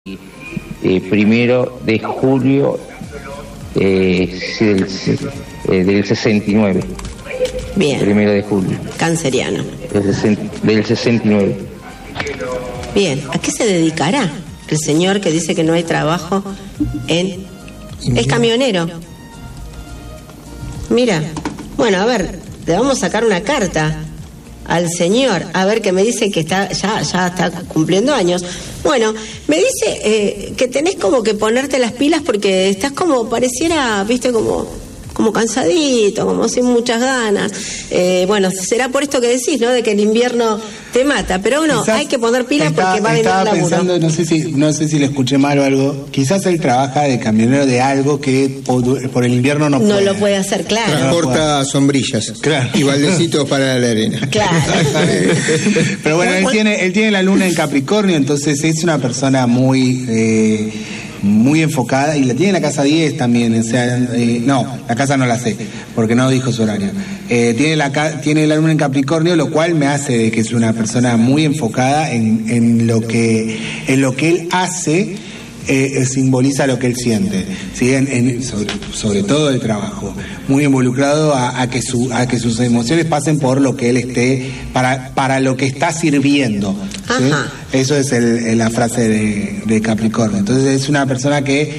1 de julio del 69. Bien. 1 de julio. Canceriano. Del 69. Bien. ¿A qué se dedicará el señor que dice que no hay trabajo en... Es camionero. Mira. Bueno, a ver, le vamos a sacar una carta al señor, a ver, que me dice que ya está cumpliendo años. Bueno, me dice que tenés como que ponerte las pilas porque estás como, pareciera, viste, como cansadito, como sin muchas ganas. Bueno, será por esto que decís, ¿no? De que el invierno te mata, pero bueno, hay que poner pilas porque va a venir el laburo. Estaba pensando, no sé si le escuché mal o algo, quizás él trabaja de camionero de algo que por el invierno no puede. No lo puede hacer, claro. Transporta sombrillas, claro, y baldecitos para la arena. Claro. Pero bueno, él tiene la luna en Capricornio, entonces es una persona muy enfocada, y la tiene en la casa 10 también, o sea, no, la casa no la sé, porque no dijo su horario. Tiene la luna en Capricornio, lo cual me hace de que es una persona muy enfocada en lo que él hace. Simboliza lo que él siente, ¿sí? sobre todo el trabajo, muy involucrado a que sus emociones pasen por lo que él esté, para lo que está sirviendo, ¿sí? Eso es la frase de Capricornio. Entonces es una persona que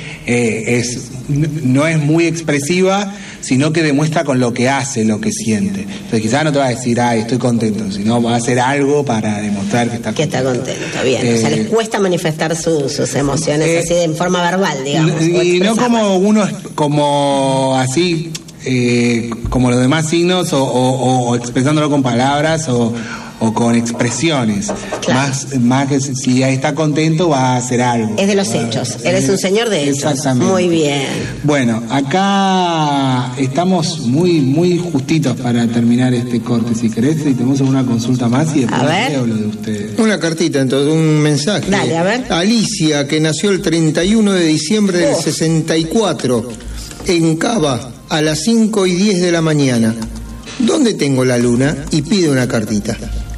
no es muy expresiva, sino que demuestra con lo que hace, lo que siente. Entonces quizás no te va a decir, estoy contento, sino va a hacer algo para demostrar que está contento. Que está contento, está bien. O sea, les cuesta manifestar sus emociones así de forma verbal, digamos. Y no como uno, como así, como los demás signos, o expresándolo con palabras, o con expresiones. Claro. Más que si está contento va a hacer algo. Es de los hechos. Él es un señor de hechos. Exactamente. Muy bien. Bueno, acá estamos muy justitos para terminar este corte. Si querés, y tenemos alguna consulta más y después leo lo de ustedes. Una cartita, entonces, un mensaje. Dale, a ver. Alicia, que nació el 31 de diciembre del 64, en Cava, a las 5:10 de la mañana. ¿Dónde tengo la luna? Y pide una cartita.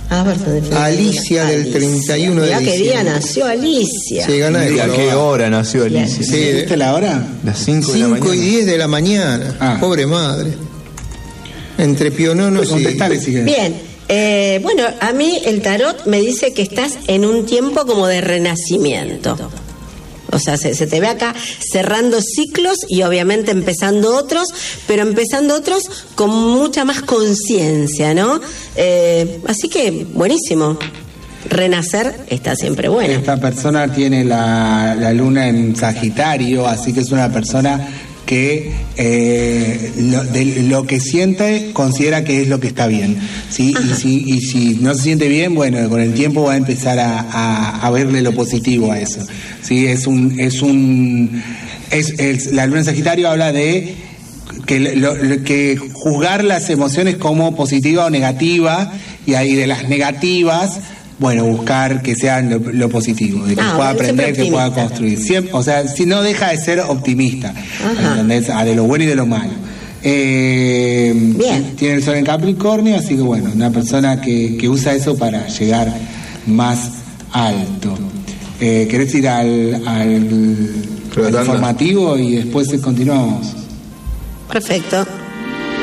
Alicia del 31 de diciembre. ¿Qué día nació Alicia? Se gana ¿A qué hora nació Alicia? ¿Sí? ¿Viste la hora? Las 5 de la mañana. 5:10 de la mañana. Pobre madre. Entre piononos y... Bien. Bueno, a mí el tarot me dice que estás en un tiempo como de renacimiento. O sea, se te ve acá cerrando ciclos y obviamente empezando otros, pero empezando otros con mucha más conciencia, ¿no? Así que, buenísimo. Renacer está siempre bueno. Esta persona tiene la luna en Sagitario, así que es una persona que lo que siente considera que es lo que está bien, ¿sí? Y si no se siente bien, bueno, con el tiempo va a empezar a verle lo positivo a eso, ¿sí? La luna en Sagitario habla de que juzgar las emociones como positiva o negativa, y ahí de las negativas, bueno, buscar que sean lo positivo, de que pueda aprender, que pueda construir. Siempre, o sea, si no deja de ser optimista, ¿entendés? De lo bueno y de lo malo. Bien. Tiene el sol en Capricornio, así que bueno, una persona que usa eso para llegar más alto. ¿Querés ir al informativo y después continuamos? Perfecto.